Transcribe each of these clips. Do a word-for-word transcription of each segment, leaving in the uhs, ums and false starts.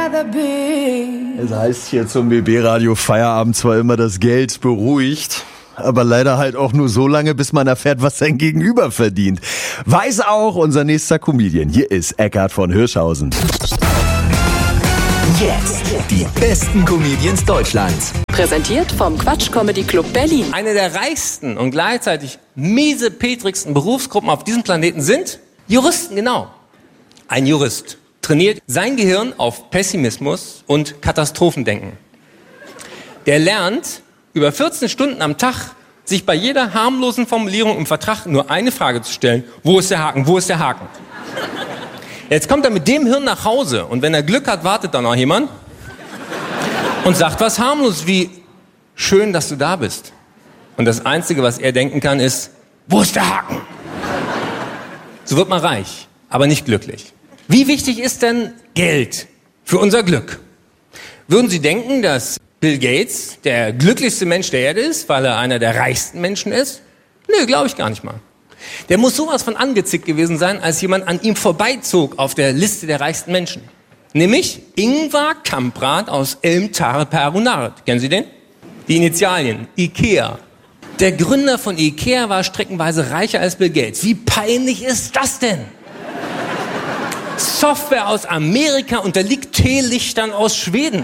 Es heißt hier zum B B-Radio Feierabend zwar immer, das Geld beruhigt, aber leider halt auch nur so lange, bis man erfährt, was sein Gegenüber verdient. Weiß auch unser nächster Comedian. Hier ist Eckhard von Hirschhausen. Jetzt die besten Comedians Deutschlands. Präsentiert vom Quatsch Comedy Club Berlin. Eine der reichsten und gleichzeitig miesepetrigsten Berufsgruppen auf diesem Planeten sind Juristen, genau. Ein Jurist trainiert sein Gehirn auf Pessimismus und Katastrophendenken. Der lernt über vierzehn Stunden am Tag, sich bei jeder harmlosen Formulierung im Vertrag nur eine Frage zu stellen. Wo ist der Haken? Wo ist der Haken? Jetzt kommt er mit dem Hirn nach Hause und wenn er Glück hat, wartet da noch jemand und sagt was harmlos wie, schön, dass du da bist. Und das Einzige, was er denken kann, ist, wo ist der Haken? So wird man reich, aber nicht glücklich. Wie wichtig ist denn Geld für unser Glück? Würden Sie denken, dass Bill Gates der glücklichste Mensch der Erde ist, weil er einer der reichsten Menschen ist? Nö, glaube ich gar nicht mal. Der muss sowas von angezickt gewesen sein, als jemand an ihm vorbeizog auf der Liste der reichsten Menschen. Nämlich Ingvar Kamprad aus Elmtare-Perunard. Kennen Sie den? Die Initialien, Ikea. Der Gründer von Ikea war streckenweise reicher als Bill Gates. Wie peinlich ist das denn? Software aus Amerika unterliegt Teelichtern aus Schweden.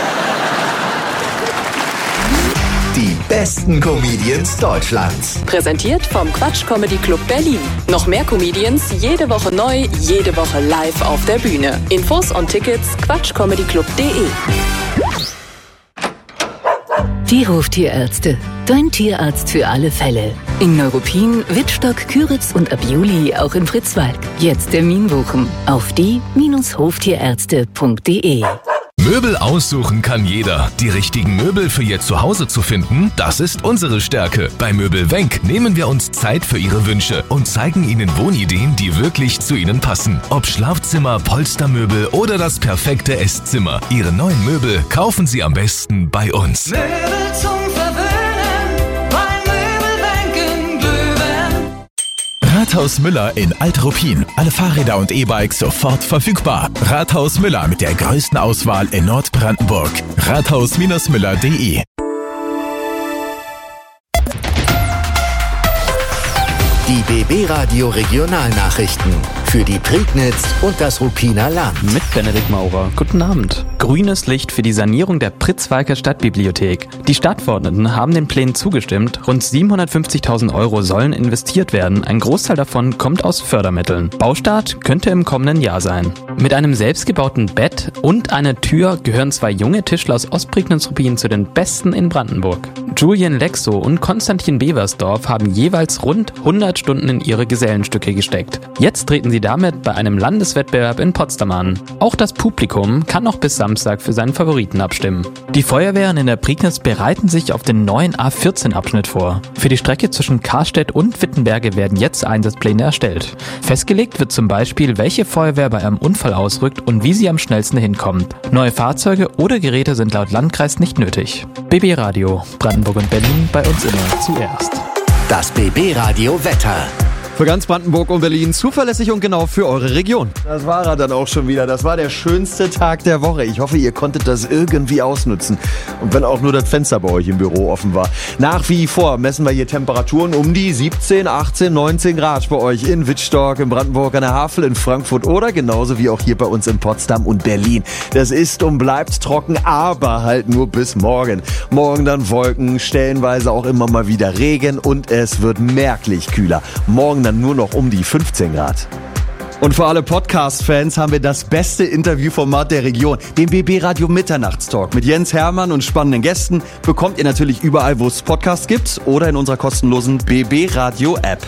Die besten Comedians Deutschlands. Präsentiert vom Quatsch Comedy Club Berlin. Noch mehr Comedians, jede Woche neu, jede Woche live auf der Bühne. Infos und Tickets quatschcomedyclub punkt de. Die Hoftierärzte. Dein Tierarzt für alle Fälle. In Neuruppin, Wittstock, Küritz und ab Juli auch in Fritzwalk. Jetzt Termin buchen auf die Hoftierärzte punkt de. Möbel aussuchen kann jeder. Die richtigen Möbel für Ihr Zuhause zu finden, das ist unsere Stärke. Bei Möbel Wenk nehmen wir uns Zeit für Ihre Wünsche und zeigen Ihnen Wohnideen, die wirklich zu Ihnen passen. Ob Schlafzimmer, Polstermöbel oder das perfekte Esszimmer. Ihre neuen Möbel kaufen Sie am besten bei uns. Möbel zum Verwöhnen, bei Möbelwenk in Glöwen. Rathaus Müller in Alt-Ruppin. Alle Fahrräder und E-Bikes sofort verfügbar. Rathaus Müller mit der größten Auswahl in Nordbrandenburg. rathaus Müller punkt de. Die B B-Radio Regionalnachrichten für die Prignitz und das Ruppiner Land. Mit Benedikt Maurer. Guten Abend. Grünes Licht für die Sanierung der Pritzwalker Stadtbibliothek. Die Stadtverordneten haben den Plänen zugestimmt. Rund siebenhundertfünfzigtausend Euro sollen investiert werden. Ein Großteil davon kommt aus Fördermitteln. Baustart könnte im kommenden Jahr sein. Mit einem selbstgebauten Bett und einer Tür gehören zwei junge Tischler aus Ostprignitz-Ruppin zu den besten in Brandenburg. Julian Lexo und Konstantin Beversdorf haben jeweils rund hundert Stunden in ihre Gesellenstücke gesteckt. Jetzt treten sie damit bei einem Landeswettbewerb in Potsdam an. Auch das Publikum kann noch bis Samstag für seinen Favoriten abstimmen. Die Feuerwehren in der Prignitz bereiten sich auf den neuen A vierzehn Abschnitt vor. Für die Strecke zwischen Karstedt und Wittenberge werden jetzt Einsatzpläne erstellt. Festgelegt wird zum Beispiel, welche Feuerwehr bei einem Unfall ausrückt und wie sie am schnellsten hinkommt. Neue Fahrzeuge oder Geräte sind laut Landkreis nicht nötig. B B-Radio, Brandenburg und Berlin, bei uns immer zuerst. Das B B-Radio Wetter. Für ganz Brandenburg und Berlin zuverlässig und genau für eure Region. Das war er dann auch schon wieder. Das war der schönste Tag der Woche. Ich hoffe, ihr konntet das irgendwie ausnutzen. Und wenn auch nur das Fenster bei euch im Büro offen war. Nach wie vor messen wir hier Temperaturen um die siebzehn, achtzehn, neunzehn Grad bei euch in Wittstock, in Brandenburg an der Havel, in Frankfurt oder genauso wie auch hier bei uns in Potsdam und Berlin. Das ist und bleibt trocken, aber halt nur bis morgen. Morgen dann Wolken, stellenweise auch immer mal wieder Regen und es wird merklich kühler. Morgen dann nur noch um die fünfzehn Grad. Und für alle Podcast-Fans haben wir das beste Interviewformat der Region, den B B-Radio Mitternachtstalk. Mit Jens Hermann und spannenden Gästen bekommt ihr natürlich überall, wo es Podcasts gibt oder in unserer kostenlosen B B-Radio-App.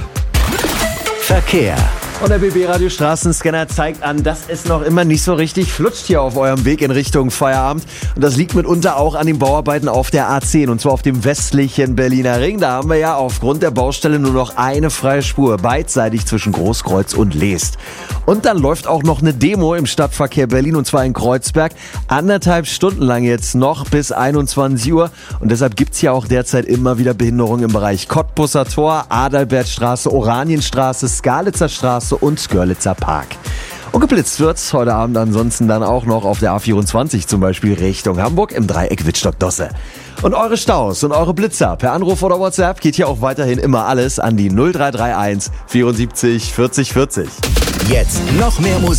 Verkehr. Und der B B-Radio Straßenscanner zeigt an, dass es noch immer nicht so richtig flutscht hier auf eurem Weg in Richtung Feierabend. Und das liegt mitunter auch an den Bauarbeiten auf der A zehn und zwar auf dem westlichen Berliner Ring. Da haben wir ja aufgrund der Baustelle nur noch eine freie Spur, beidseitig zwischen Großkreuz und Leest. Und dann läuft auch noch eine Demo im Stadtverkehr Berlin und zwar in Kreuzberg. Anderthalb Stunden lang jetzt noch bis einundzwanzig Uhr. Und deshalb gibt's ja auch derzeit immer wieder Behinderungen im Bereich Cottbusser Tor, Adalbertstraße, Oranienstraße, Skalitzer Straße und Görlitzer Park. Und geblitzt wird's heute Abend ansonsten dann auch noch auf der A vierundzwanzig zum Beispiel Richtung Hamburg im Dreieck Wittstock-Dosse. Und eure Staus und eure Blitzer per Anruf oder WhatsApp geht hier auch weiterhin immer alles an die null drei drei eins vierundsiebzig vierzig vierzig. Jetzt noch mehr Musik.